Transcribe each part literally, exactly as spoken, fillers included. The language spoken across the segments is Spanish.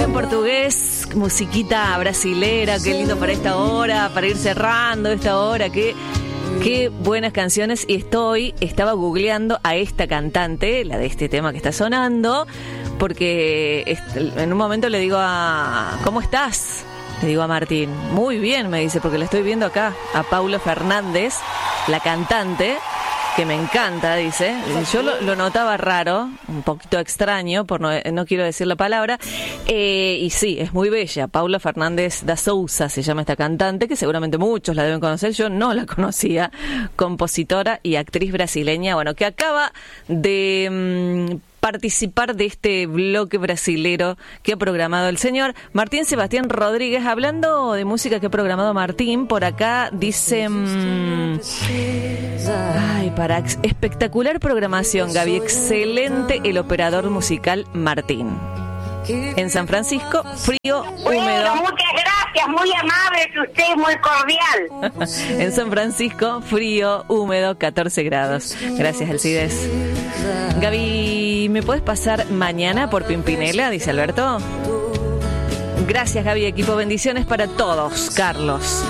en portugués, musiquita brasilera, qué lindo para esta hora, para ir cerrando esta hora, qué, qué buenas canciones. Y estoy, estaba googleando a esta cantante, la de este tema que está sonando, porque en un momento le digo a... ¿Cómo estás? Le digo a Martín. Muy bien, me dice, porque la estoy viendo acá, a Paula Fernández, la cantante, que me encanta, dice. Yo lo, lo notaba raro, un poquito extraño, por no, no quiero decir la palabra. Eh, y sí, es muy bella. Paula Fernández da Souza se llama esta cantante, que seguramente muchos la deben conocer. Yo no la conocía. Compositora y actriz brasileña, bueno, que acaba de... Mmm, participar de este bloque brasilero que ha programado el señor Martín Sebastián Rodríguez. Hablando de música que ha programado Martín, por acá dice... Mmm, ay, para espectacular programación, Gaby. Excelente el operador musical Martín. En San Francisco, frío, húmedo. Bueno, muchas gracias, muy amable usted, muy cordial. En San Francisco, frío, húmedo, catorce grados. Gracias, Alcides. Gaby, ¿me puedes pasar mañana por Pimpinela? Dice Alberto. Gracias, Gaby, equipo. Bendiciones para todos, Carlos.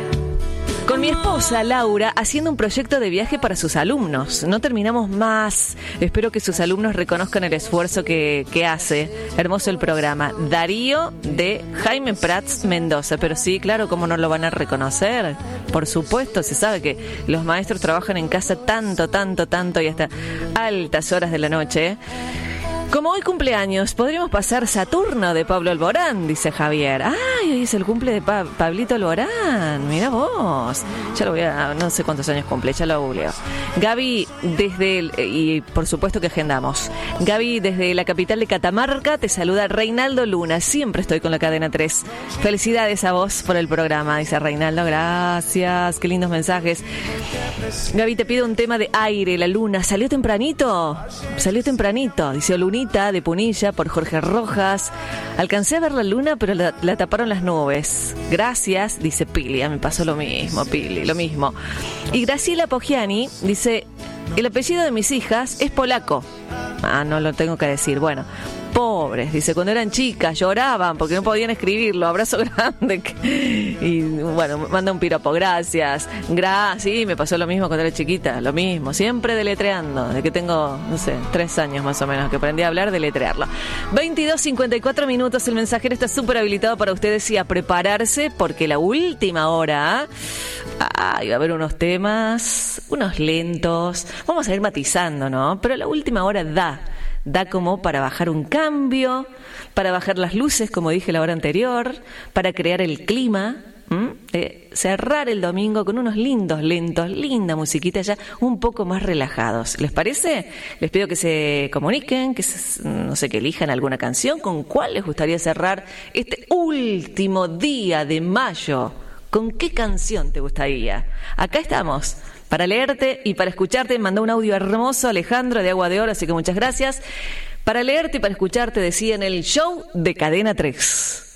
Con mi esposa, Laura, haciendo un proyecto de viaje para sus alumnos. No terminamos más. Espero que sus alumnos reconozcan el esfuerzo que, que hace. Hermoso el programa. Darío de Jaime Prats, Mendoza. Pero sí, claro, ¿cómo no lo van a reconocer? Por supuesto, se sabe que los maestros trabajan en casa tanto, tanto, tanto y hasta altas horas de la noche, ¿eh? Como hoy cumpleaños, podríamos pasar Saturno de Pablo Alborán, dice Javier. ¡Ay, hoy es el cumple de pa- Pablito Alborán! Mira vos. Ya lo voy a... No sé cuántos años cumple, ya lo googleo. Gaby, desde... El, y por supuesto que agendamos. Gaby, desde la capital de Catamarca, te saluda Reinaldo Luna. Siempre estoy con la cadena tres. Felicidades a vos por el programa, dice Reinaldo. Gracias, qué lindos mensajes. Gaby, te pido un tema de Aire, la luna. ¿Salió tempranito? Salió tempranito, dice Lunita de Punilla por Jorge Rojas. Alcancé a ver la luna, pero la, la taparon las nubes. Gracias, dice Pili. A mí me pasó lo mismo, Pili, lo mismo. Y Graciela Poggiani dice: el apellido de mis hijas es polaco. Ah, no lo tengo que decir. Bueno, pobres, dice, cuando eran chicas lloraban porque no podían escribirlo. Abrazo grande. Y bueno, manda un piropo. Gracias. Gracias. Sí, me pasó lo mismo cuando era chiquita. Lo mismo. Siempre deletreando. De que tengo, no sé, tres años más o menos que aprendí a hablar, deletrearlo. veintidós cincuenta y cuatro minutos. El mensajero está súper habilitado para ustedes y a prepararse porque la última hora... Ay, va a haber unos temas, unos lentos. Vamos a ir matizando, ¿no? Pero la última hora da. Da como para bajar un cambio, para bajar las luces, como dije la hora anterior, para crear el clima, eh, cerrar el domingo con unos lindos, lentos, linda musiquita ya un poco más relajados. ¿Les parece? Les pido que se comuniquen, que se, no sé, que elijan alguna canción. ¿Con cuál les gustaría cerrar este último día de mayo? ¿Con qué canción te gustaría? Acá estamos. Para leerte y para escucharte, mandó un audio hermoso Alejandro de Agua de Oro, así que muchas gracias. Para leerte y para escucharte, decía, en el show de Cadena tres.